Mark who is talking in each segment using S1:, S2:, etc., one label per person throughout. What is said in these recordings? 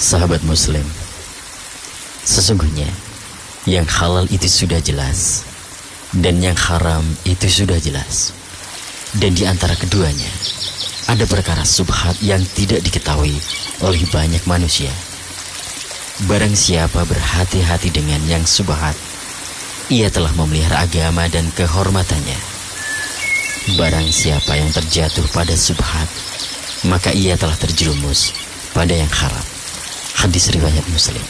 S1: Sahabat muslim, sesungguhnya yang halal itu sudah jelas dan yang haram itu sudah jelas. Dan di antara keduanya ada perkara subhat yang tidak diketahui oleh banyak manusia. Barang siapa berhati-hati dengan yang subhat, ia telah memelihara agama dan kehormatannya. Barang siapa yang terjatuh pada subhat, maka ia telah terjerumus pada yang haram. Hadis riwayat Muslim.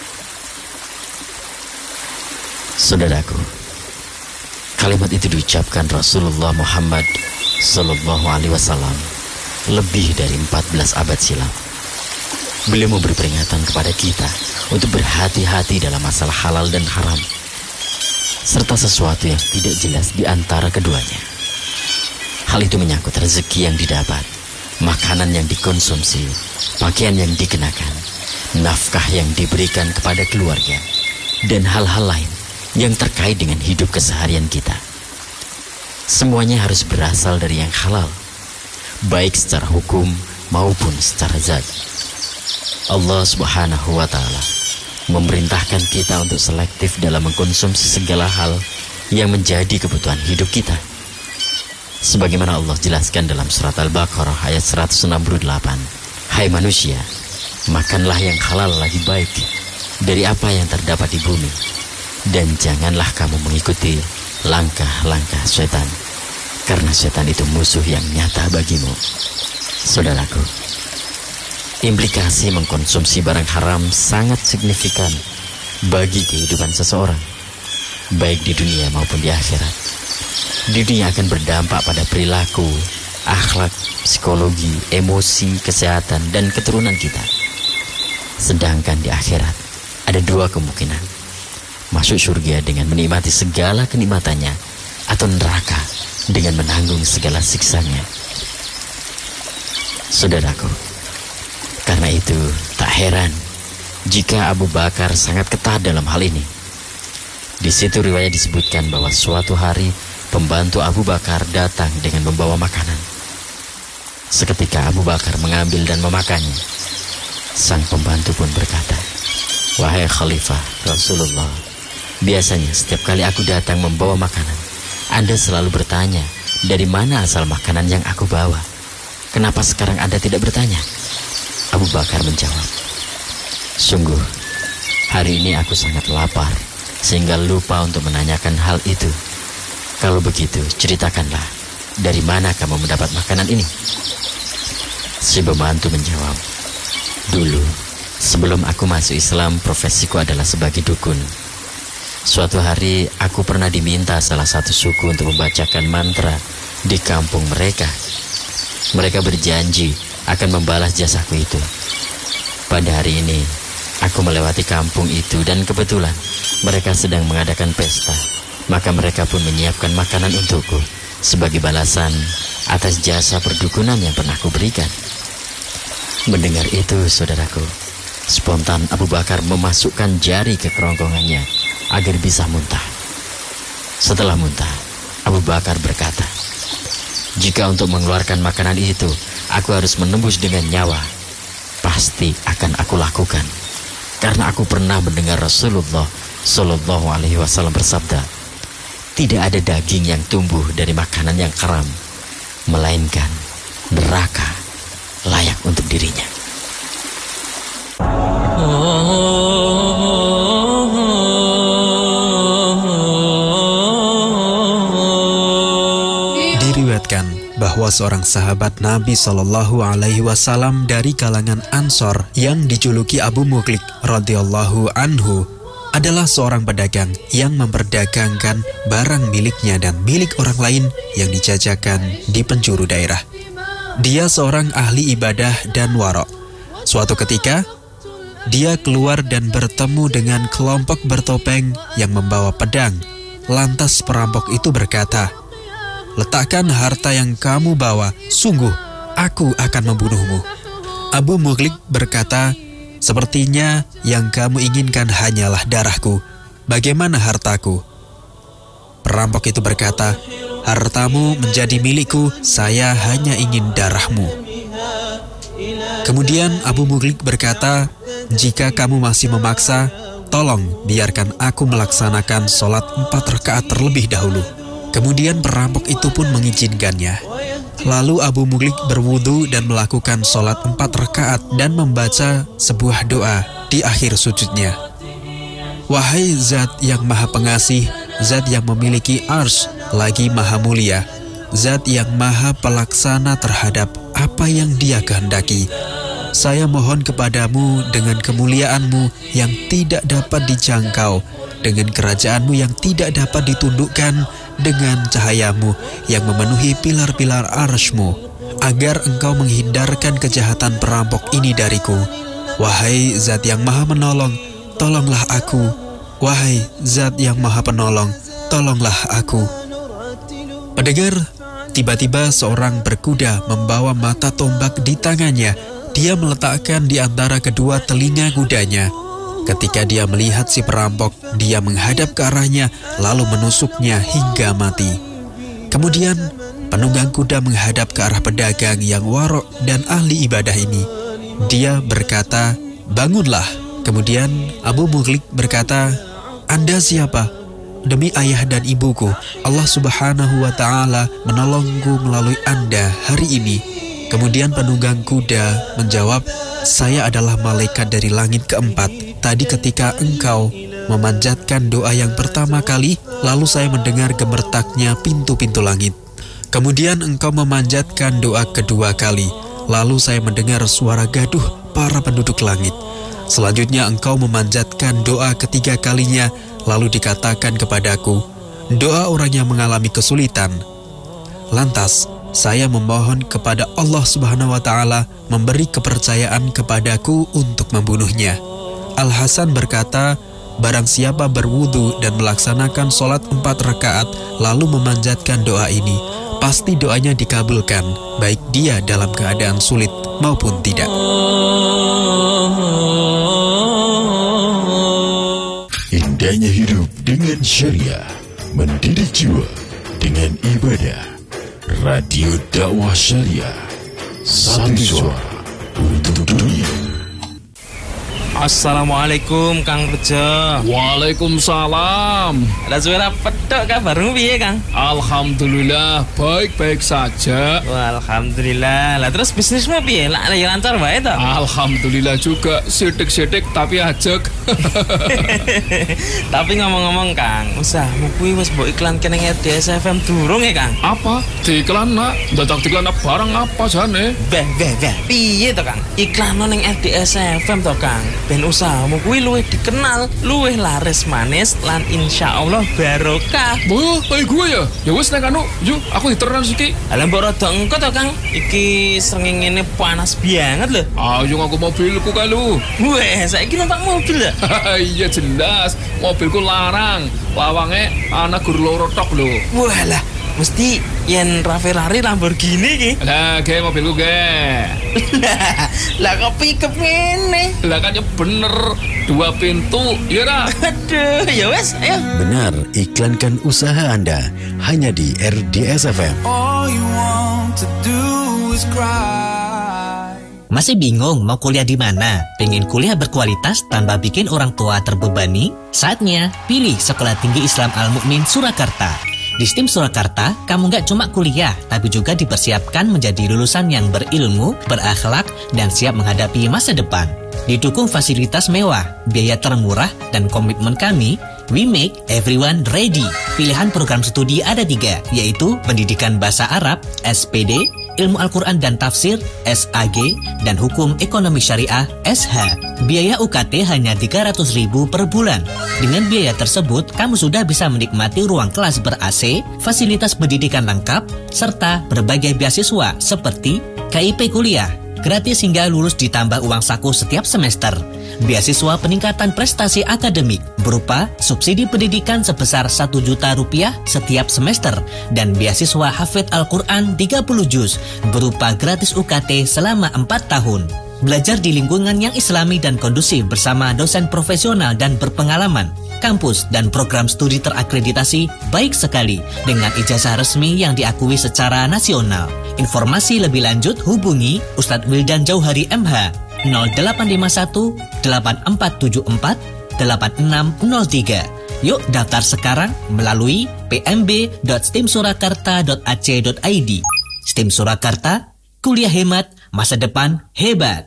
S1: Saudaraku, kalimat itu diucapkan Rasulullah Muhammad Sallallahu Alaihi Wasallam lebih dari 14 abad silam. Beliau memberi peringatan kepada kita untuk berhati-hati dalam masalah halal dan haram, serta sesuatu yang tidak jelas di antara keduanya. Hal itu menyangkut rezeki yang didapat, makanan yang dikonsumsi, pakaian yang dikenakan, nafkah yang diberikan kepada keluarga, dan hal-hal lain yang terkait dengan hidup keseharian kita. Semuanya harus berasal dari yang halal, baik secara hukum maupun secara zat. Allah Subhanahu wa Ta'ala memerintahkan kita untuk selektif dalam mengkonsumsi segala hal yang menjadi kebutuhan hidup kita. Sebagaimana Allah jelaskan dalam surat Al-Baqarah ayat 168, "Hai manusia, makanlah yang halal lagi baik dari apa yang terdapat di bumi, dan janganlah kamu mengikuti langkah-langkah setan, karena setan itu musuh yang nyata bagimu." Saudaraku, implikasi mengkonsumsi barang haram sangat signifikan bagi kehidupan seseorang, baik di dunia maupun di akhirat. Di dunia akan berdampak pada perilaku, akhlak, psikologi, emosi, kesehatan, dan keturunan kita. Sedangkan di akhirat ada dua kemungkinan: masuk surga dengan menikmati segala kenikmatannya, atau neraka dengan menanggung segala siksanya. Saudaraku, karena itu tak heran jika Abu Bakar sangat ketat dalam hal ini. Di situ riwayat disebutkan bahwa suatu hari pembantu Abu Bakar datang dengan membawa makanan. Seketika Abu Bakar mengambil dan memakannya. Sang pembantu pun berkata, "Wahai Khalifah Rasulullah, biasanya setiap kali aku datang membawa makanan, Anda selalu bertanya, dari mana asal makanan yang aku bawa? Kenapa sekarang Anda tidak bertanya?" Abu Bakar menjawab, "Sungguh, hari ini aku sangat lapar, sehingga lupa untuk menanyakan hal itu. Kalau begitu, ceritakanlah, dari mana kamu mendapat makanan ini?" Si pembantu menjawab, "Dulu, sebelum aku masuk Islam, profesiku adalah sebagai dukun. Suatu hari, aku pernah diminta salah satu suku untuk membacakan mantra di kampung mereka. Mereka berjanji akan membalas jasaku itu. Pada hari ini, aku melewati kampung itu dan kebetulan mereka sedang mengadakan pesta. Maka mereka pun menyiapkan makanan untukku sebagai balasan atas jasa perdukunan yang pernah kuberikan." Mendengar itu, saudaraku, spontan Abu Bakar memasukkan jari ke kerongkongannya agar bisa muntah. Setelah muntah, Abu Bakar berkata, "Jika untuk mengeluarkan makanan itu aku harus menembus dengan nyawa, pasti akan aku lakukan. Karena aku pernah mendengar Rasulullah Sallallahu Alaihi Wasallam bersabda, tidak ada daging yang tumbuh dari makanan yang haram, melainkan neraka layak untuk dirinya."
S2: Diriwayatkan bahwa seorang sahabat Nabi Shallallahu Alaihi Wasallam dari kalangan Ansor yang dijuluki Abu Mughliq radhiyallahu anhu adalah seorang pedagang yang memperdagangkan barang miliknya dan milik orang lain yang dijajakan di penjuru daerah. Dia seorang ahli ibadah dan warok. Suatu ketika, dia keluar dan bertemu dengan kelompok bertopeng yang membawa pedang. Lantas perampok itu berkata, "Letakkan harta yang kamu bawa, sungguh aku akan membunuhmu." Abu Mughliq berkata, "Sepertinya yang kamu inginkan hanyalah darahku. Bagaimana hartaku?" Perampok itu berkata, "Hartamu menjadi milikku, saya hanya ingin darahmu." Kemudian Abu Mughliq berkata, jika kamu masih memaksa, tolong biarkan aku melaksanakan sholat 4 rakaat terlebih dahulu." Kemudian perampok itu pun mengizinkannya. Lalu Abu Mughliq berwudu dan melakukan sholat 4 rakaat dan membaca sebuah doa di akhir sujudnya. "Wahai Zat yang Maha Pengasih, Zat yang memiliki arsy lagi Maha Mulia, Zat yang Maha Pelaksana terhadap apa yang Dia kehendaki, saya mohon kepadamu dengan kemuliaan-Mu yang tidak dapat dijangkau, dengan kerajaan-Mu yang tidak dapat ditundukkan, dengan cahaya-Mu yang memenuhi pilar-pilar arsy-Mu, agar Engkau menghindarkan kejahatan perampok ini dariku. Wahai Zat yang Maha Menolong, tolonglah aku. Wahai Zat yang Maha Penolong, tolonglah aku." Pendengar, tiba-tiba seorang berkuda membawa mata tombak di tangannya. Dia meletakkan di antara kedua telinga kudanya. Ketika dia melihat si perampok, dia menghadap ke arahnya lalu menusuknya hingga mati. Kemudian penunggang kuda menghadap ke arah pedagang yang warok dan ahli ibadah ini. Dia berkata, "Bangunlah." Kemudian Abu Mughliq berkata, "Anda siapa?" "Demi ayah dan ibuku, Allah Subhanahu wa Ta'ala menolongku melalui Anda hari ini." Kemudian penunggang kuda menjawab, "Saya adalah malaikat dari langit keempat. Tadi ketika engkau memanjatkan doa yang pertama kali, lalu saya mendengar gemertaknya pintu-pintu langit. Kemudian engkau memanjatkan doa kedua kali, lalu saya mendengar suara gaduh para penduduk langit. Selanjutnya engkau memanjatkan doa ketiga kalinya, lalu dikatakan kepadaku, doa orang yang mengalami kesulitan. Lantas saya memohon kepada Allah Subhanahu wa Ta'ala memberi kepercayaan kepadaku untuk membunuhnya." Al-Hasan berkata, "Barang siapa berwudu dan melaksanakan sholat 4 rakaat lalu memanjatkan doa ini, pasti doanya dikabulkan, baik dia dalam keadaan sulit maupun tidak."
S3: Indahnya hidup dengan syariah, mendidik jiwa dengan ibadah. Radio Dakwah Syariah, satu suara untuk dunia.
S4: Assalamualaikum Kang Bejo.
S5: Waalaikumsalam.
S4: Ada suara pedok kabarmu piye Kang?
S5: Alhamdulillah baik-baik saja.
S4: Wah, alhamdulillah. Lah terus bisnismu piye? Lah lancar wae to?
S5: Alhamdulillah juga, sidik-sidik tapi ajek.
S4: Tapi ngomong-ngomong Kang, usahamu kuwi wis mbok iklanke ning RDS FM durung ya Kang?
S5: Apa? Diiklan nak? Dadak diiklan barang apa jane?
S4: Beh. Piye to Kang? Iklan ning RDS FM to Kang. Ben usahamu kuwi luwih dikenal, luwih laris manis lan insyaallah barokah.
S5: Boh, kayak gue ya? Ya wis nek anu, yuk aku diteran siki.
S4: Lah mbok rada engko to Kang. Iki srengenge panas banget lho.
S5: Ayo ngaku mobilku kalu.
S4: Weh, saiki numpak mobil ya?
S5: Iya jelas, mobilku larang. Lawange ana gur loro tok lho.
S4: Walah, mesti yen Ferrari Lamborghini ki.
S5: Lah, ge mobilku ge.
S4: Lah kok pick-up ngene?
S5: Lah kan ya bener, 2 pintu, iya dah.
S4: Aduh, ya wes, ayo.
S3: Benar, iklankan usaha Anda hanya di RDS FM.
S6: All you want to do is cry.
S7: Masih bingung mau kuliah di mana? Pengen kuliah berkualitas tanpa bikin orang tua terbebani? Saatnya pilih Sekolah Tinggi Islam Al-Mukmin Surakarta. Di STIM Surakarta, kamu nggak cuma kuliah, tapi juga dipersiapkan menjadi lulusan yang berilmu, berakhlak, dan siap menghadapi masa depan. Didukung fasilitas mewah, biaya termurah, dan komitmen kami, we make everyone ready. Pilihan program studi ada 3, yaitu Pendidikan Bahasa Arab, SPD, Ilmu Al-Quran dan Tafsir, SAG, dan Hukum Ekonomi Syariah, SH. Biaya UKT hanya 300.000 per bulan. Dengan biaya tersebut, kamu sudah bisa menikmati ruang kelas ber-AC, fasilitas pendidikan lengkap, serta berbagai beasiswa seperti KIP kuliah, gratis hingga lulus ditambah uang saku setiap semester. Beasiswa peningkatan prestasi akademik berupa subsidi pendidikan sebesar Rp1 juta setiap semester dan beasiswa hafidz Al-Quran 30 juz berupa gratis UKT selama 4 tahun. Belajar di lingkungan yang islami dan kondusif bersama dosen profesional dan berpengalaman. Kampus dan program studi terakreditasi baik sekali dengan ijazah resmi yang diakui secara nasional. Informasi lebih lanjut hubungi Ustadz Wildan Jauhari MH 0851 8474 8603. Yuk daftar sekarang melalui pmb.stimsurakarta.ac.id. STIM Surakarta, kuliah hemat, masa depan hebat.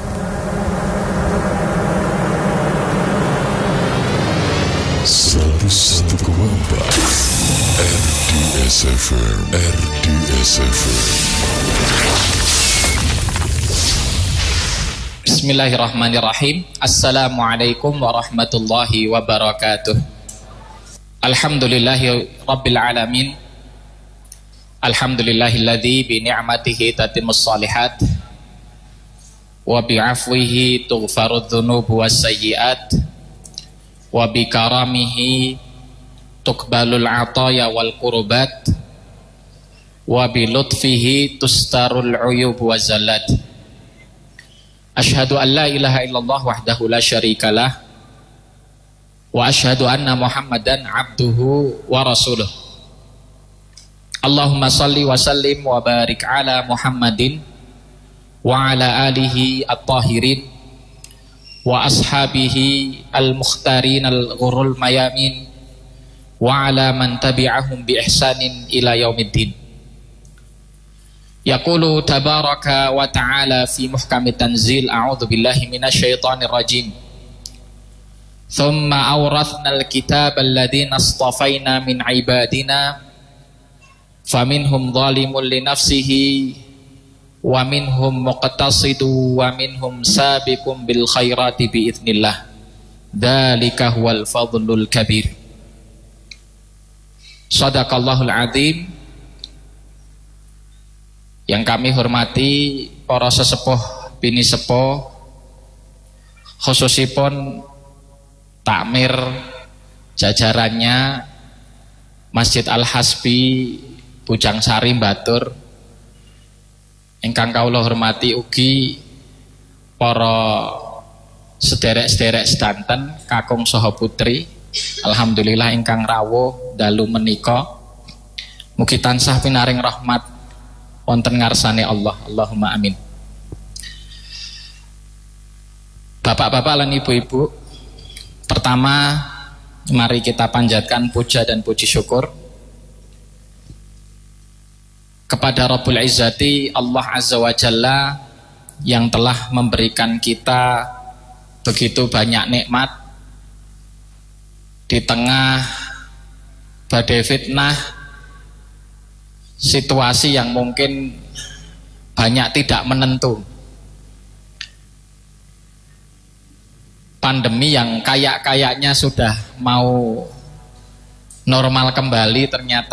S8: Bismillahirrahmanirrahim. Assalamualaikum warahmatullahi wabarakatuh. Alhamdulillahi rabbil alamin. Alhamdulillahilladzi bi ni'matihi tatimmus shalihat wa bi 'afwihi tughfarudz dzunubu was sayyi'at wa bi karamihi tuqbalul 'ataya wal qurbat wa bi lutfihi tustarul 'uyub wa zallat. Asyhadu an la ilaha illallah wahdahu la syarikalah wa asyhadu anna Muhammadan 'abduhu wa rasuluh. Allahumma salli wa sallim wa barik ala Muhammadin wa ala alihi at-tahirin wa ashabihi al-mukhtarin al-ghurul mayamin wa ala man tabi'ahum bi ihsanin ila yaumiddin. Yaqulu tabaraka wa ta'ala fi muhkamit tanzil, a'udzu billahi minasyaitonir rajim. Thumma awrathna al-kitaba alladhina astafaina min ibadina faminhum zalimun li nafsihi wa minhum muqtasidu wa minhum sabiqun bil khairati bi idznillah. Dzalika huwal fadlul kabir. Shadaqallahul azim. Yang kami hormati para sesepuh bini sepuh, khususipun takmir jajarannya Masjid Al-Hasbi Bujang Sari Batur, ingkang kawula hormati ugi para sederek-sederek sedanten kakung saha putri, alhamdulillah ingkang rawuh dalu menika, mugi tansah pinaring rahmat wonten ngarsane Allah, Allahumma amin. Bapak-bapak lan ibu-ibu, pertama mari kita panjatkan puja dan puji syukur kepada Rabbul Izzati Allah Azza wa Jalla yang telah memberikan kita begitu banyak nikmat di tengah badai fitnah, situasi yang mungkin banyak tidak menentu, pandemi yang kayak-kayaknya sudah mau normal kembali ternyata